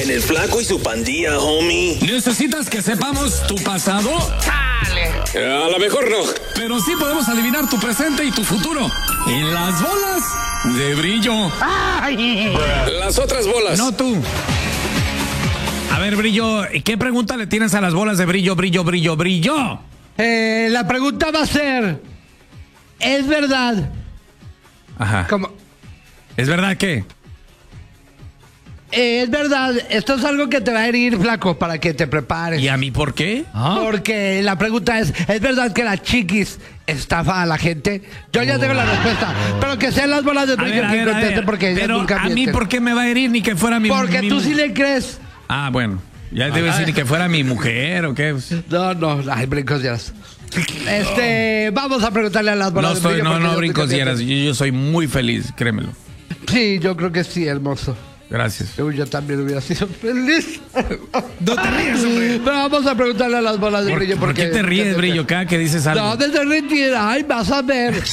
En el Flaco y su pandilla, homie. ¿Necesitas que sepamos tu pasado? A lo mejor no. Pero sí podemos adivinar tu presente y tu futuro. En las bolas de brillo. Las otras bolas. No tú. A ver, Brillo, ¿qué pregunta le tienes a las bolas de brillo? La pregunta va a ser, ¿es verdad? Ajá. Como, ¿Es verdad qué? es verdad, esto es algo que te va a herir, Flaco, para que te prepares. ¿Y a mí por qué? Porque la pregunta ¿es verdad que la Chiquis estafa a la gente? Yo ya tengo la respuesta, pero que sean las bolas de brillo que contesten, porque ella pero nunca a mí miente. ¿por qué me va a herir ni que fuera mi Porque tú sí le crees. Ah, bueno. Ya te iba a decir ni que fuera mi mujer o qué. No, ay, brincos dieras. Vamos a preguntarle a las bolas de brillo. No brincos dieras. Yo soy muy feliz, créemelo. Sí, yo creo que sí, hermoso. Gracias. Yo también hubiera sido feliz. No te ríes, hombre. Pero vamos a preguntarle a las bolas de brillo. ¿Por qué te ríes, Brillo? Cada que dices algo. No, desde retira. Ay, vas a ver.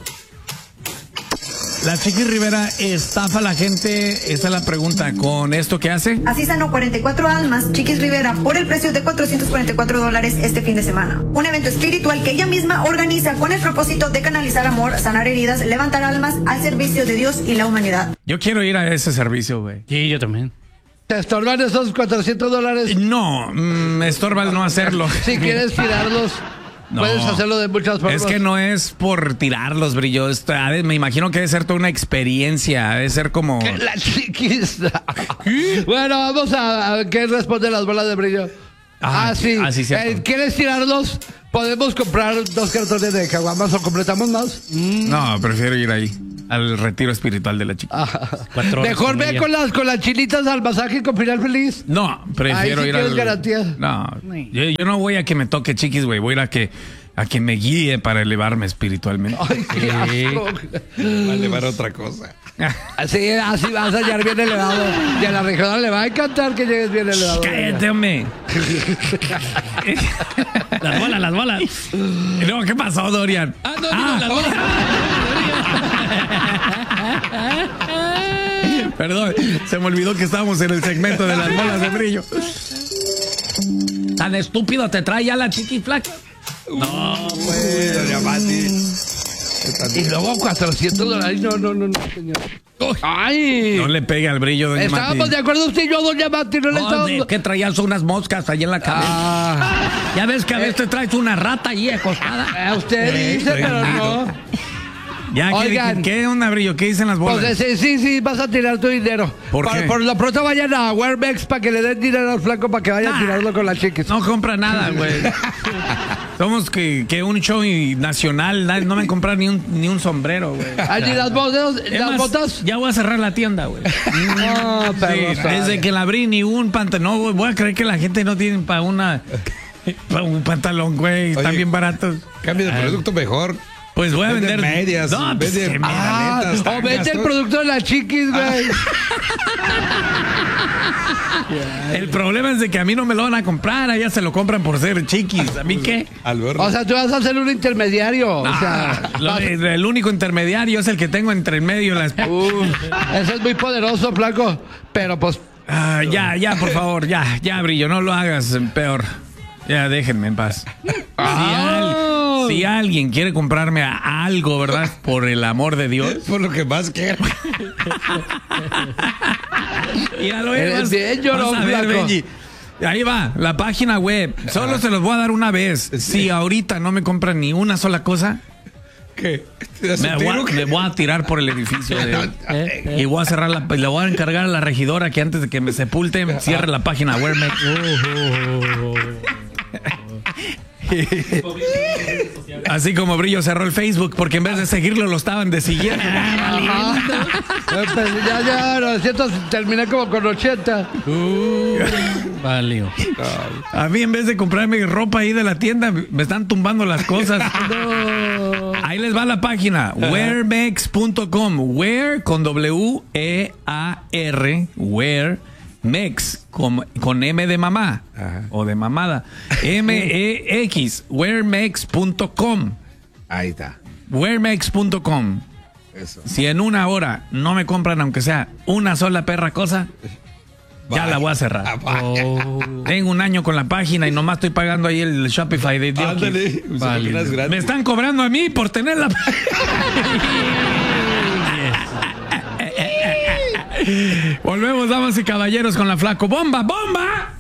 La Chiquis Rivera estafa a la gente. Esa es la pregunta. ¿Con esto qué hace? Así sanó 44 almas Chiquis Rivera por el precio de $444 este fin de semana. Un evento espiritual que ella misma organiza con el propósito de canalizar amor, sanar heridas, levantar almas al servicio de Dios y la humanidad. Yo quiero ir a ese servicio, güey. Sí, yo también. ¿Te estorban esos $400? No, me estorba el no hacerlo. Si quieres tirarlos, No. puedes hacerlo de muchas formas. Es que no es por tirarlos, Brillo. Me imagino que debe ser toda una experiencia. Debe ser como... La Chiquis. Bueno, vamos a qué responde las bolas de brillo. Sí. Cierto. ¿Quieres tirarlos? Podemos comprar 2 cartones de caguamas o completamos más. No, prefiero ir ahí. Al retiro espiritual de la chica. 4 horas Mejor con ve ella. con las chinitas al masaje con final feliz. No, prefiero Ahí sí ir tienes al... garantía. No, yo no voy a que me toque Chiquis, güey. Voy a ir a que me guíe para elevarme espiritualmente. Ay, qué asco. Va a elevar otra cosa. Así vas a llegar bien elevado. Y a la regional le va a encantar que llegues bien elevado. Cállate, hombre. Las bolas. No, ¿qué pasó, Dorian? Las bolas. Perdón, se me olvidó que estábamos en el segmento de las bolas de brillo. ¿Tan estúpido te trae ya la Chiquis flaca? No, pues, doña Mati. Y luego $400. No, señor. Ay. No le pegue al Brillo, doña Mati. Estábamos de acuerdo usted y yo, doña Mati. No le estábamos... que traías unas moscas ahí en la cabeza. Ya ves que a veces traes una rata ahí acostada. Usted dice, pero no. Ya, Oigan. ¿qué onda, Brillo? ¿Qué dicen las bolas? Pues sí, vas a tirar tu dinero. ¿Por qué? Por lo pronto vayan a Wearmex para que le den dinero al flaco para que vaya a tirarlo con la Chiquis. No compra nada, güey. Somos que un show nacional, no me han comprado ni un sombrero, güey. Allí las botas. Ya voy a cerrar la tienda, güey. No, pero Sí, desde que la abrí ni un pantalón, no, voy a creer que la gente no tiene para un pantalón, güey. Están bien baratos. Cambia de producto mejor. Pues voy a Vende vender medias, No, pues, vende que medias. O vende el producto de la Chiquis, güey. El problema es de que a mí no me lo van a comprar, a ella se lo compran por ser Chiquis. ¿A mí qué? O sea, tú vas a ser un intermediario. O sea, El único intermediario es el que tengo entre el medio y las... Eso es muy poderoso, flaco. Pero pues. Ya, por favor, ya, Brillo, no lo hagas peor. Ya, déjenme en paz. Si alguien quiere comprarme algo, ¿verdad? Por el amor de Dios. Por lo que más quiero. Míralo, Eres bien llorón, vas a ver, flaco. Benji. Ahí va, la página web. Solo se los voy a dar una vez. Si ahorita no me compran ni una sola cosa, ¿Qué? ¿Te das un tiro? me voy a tirar por el edificio. Y voy a cerrar le voy a encargar a la regidora que antes de que me sepulte cierre la página web. Así como Brillo cerró el Facebook porque en vez de seguirlo lo estaban desiguiendo. Ya, 900, terminé como con 80. Valió. A mí en vez de comprarme ropa ahí de la tienda me están tumbando las cosas. Ahí les va la página wearmex.com. Wear con W-E-A-R. Wearmex con M de mamá. Ajá. O de mamada. M-E-X. Wearmex.com. Ahí está. Wearmex.com. Eso. Si en una hora no me compran aunque sea una sola perra cosa, Ya la voy a cerrar. Tengo un año con la página y nomás estoy pagando ahí el Shopify de Dios. Ándale. Válido. Me están cobrando a mí por tener la Volvemos, damas y caballeros, con la Flaco. ¡Bomba, bomba!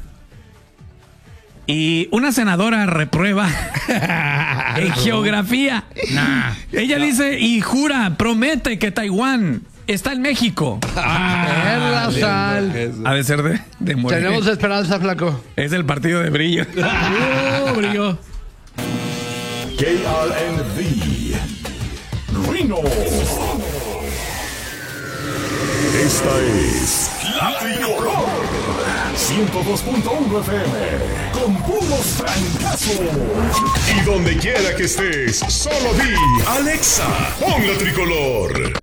Y una senadora reprueba en geografía. Ella dice y jura, promete que Taiwán está en México. Es la sal. Ha de ser de Morena. Tenemos esperanza, Flaco. Es el partido de Brillo. Brillo. KRNV Reno. Esta es La Tricolor 102.1 FM con puros francazos. Y donde quiera que estés, solo di Alexa, pon La Tricolor.